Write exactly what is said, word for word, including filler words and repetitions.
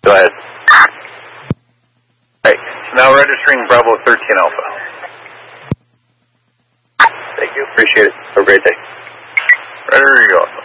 Go ahead. Right. Now registering Bravo thirteen Alpha. Thank you. Appreciate it. Have a great day. There you go.